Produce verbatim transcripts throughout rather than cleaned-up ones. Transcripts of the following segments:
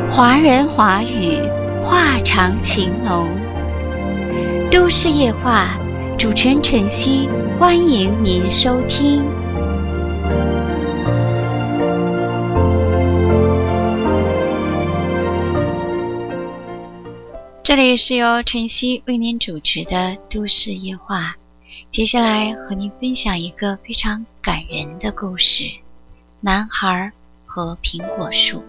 华人华语，话长情浓。都市夜话，主持人晨曦，欢迎您收听。这里是由晨曦为您主持的都市夜话，接下来和您分享一个非常感人的故事：男孩和苹果树。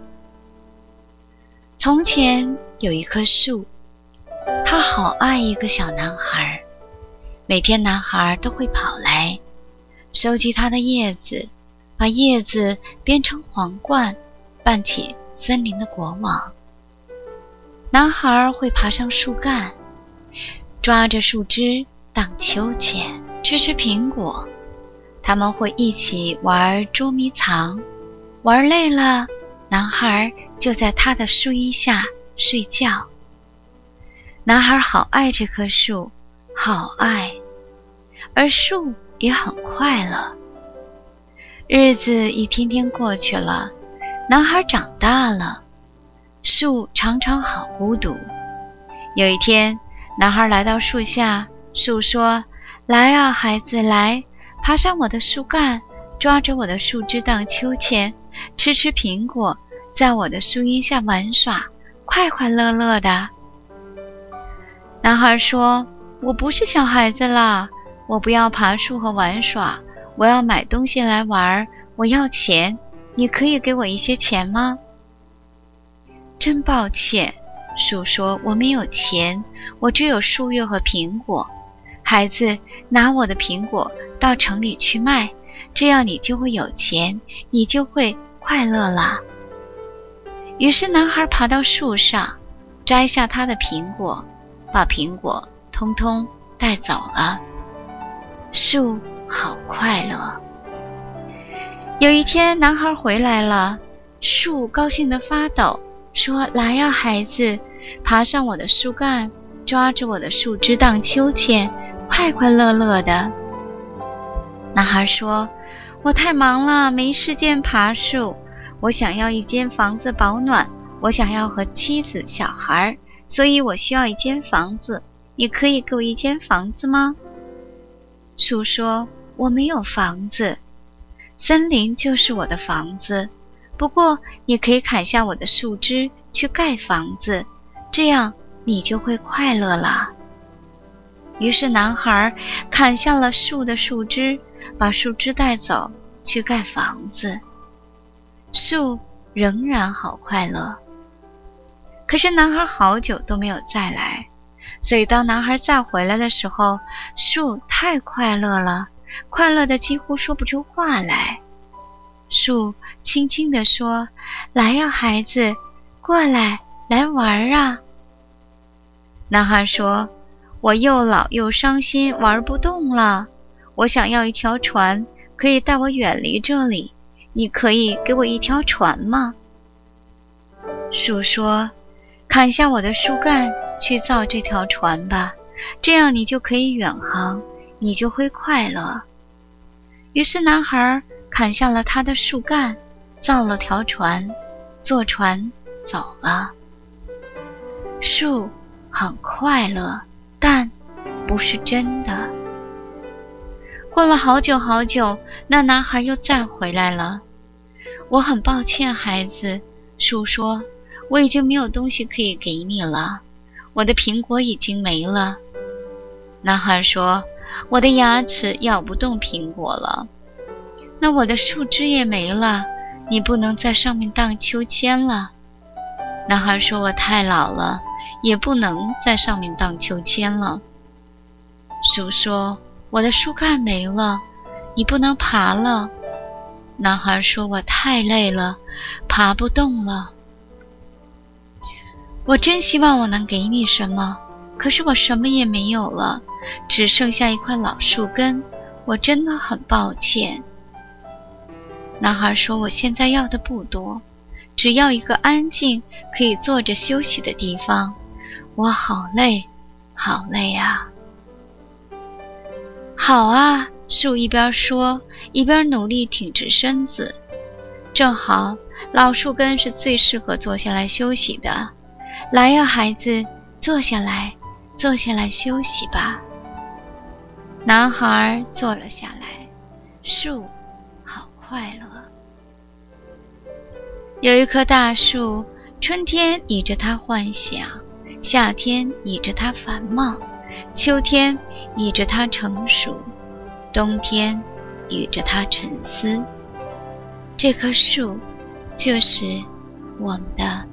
从前有一棵树，他好爱一个小男孩，每天男孩都会跑来收集它的叶子，把叶子编成皇冠，扮起森林的国王。男孩会爬上树干，抓着树枝荡秋千，吃吃苹果。他们会一起玩捉迷藏，玩累了，男孩就在他的树荫下睡觉。男孩好爱这棵树，好爱，而树也很快乐。日子一天天过去了，男孩长大了，树常常好孤独。有一天，男孩来到树下，树说：“来啊，孩子，来，爬上我的树干，抓着我的树枝荡秋千，吃吃苹果，在我的树荫下玩耍，快快乐乐的。”男孩说：“我不是小孩子了，我不要爬树和玩耍，我要买东西来玩，我要钱，你可以给我一些钱吗？”真抱歉，树说，我没有钱，我只有树叶和苹果。孩子，拿我的苹果到城里去卖，这样你就会有钱，你就会快乐啦。于是男孩爬到树上，摘下他的苹果，把苹果通通带走了。树好快乐。有一天，男孩回来了，树高兴得发抖，说：“来呀，孩子，爬上我的树干，抓着我的树枝荡秋千，快快乐乐的。”男孩说：“我太忙了，没时间爬树。我想要一间房子保暖，我想要和妻子、小孩，所以我需要一间房子。你可以给我一间房子吗？”树说：“我没有房子，森林就是我的房子。不过你可以砍下我的树枝去盖房子，这样你就会快乐了。”于是男孩砍下了树的树枝，把树枝带走去盖房子。树仍然好快乐。可是男孩好久都没有再来，所以当男孩再回来的时候，树太快乐了，快乐的几乎说不出话来。树轻轻地说：“来呀，孩子，过来，来玩啊。”男孩说：“我又老又伤心，玩不动了。我想要一条船，可以带我远离这里。你可以给我一条船吗？”树说：“砍下我的树干，去造这条船吧，这样你就可以远航，你就会快乐。”于是男孩砍下了他的树干，造了条船，坐船走了。树很快乐，但不是真的。过了好久好久，那男孩又再回来了。“我很抱歉，孩子。”树说，“我已经没有东西可以给你了，我的苹果已经没了。”男孩说：“我的牙齿咬不动苹果了。”“那我的树枝也没了，你不能在上面荡秋千了。”男孩说：“我太老了，也不能在上面荡秋千了。”树说：“我的树干没了，你不能爬了。”男孩说：“我太累了，爬不动了。”我真希望我能给你什么，可是我什么也没有了，只剩下一块老树根，我真的很抱歉。男孩说：“我现在要的不多，只要一个安静可以坐着休息的地方。我好累，好累啊。”“好啊！”树一边说，一边努力挺直身子。正好老树根是最适合坐下来休息的。来呀，孩子，坐下来，坐下来休息吧。男孩坐了下来，树好快乐。有一棵大树，春天倚着它幻想，夏天倚着它繁茂，秋天倚着它成熟，冬天倚着它沉思。这棵树就是我们的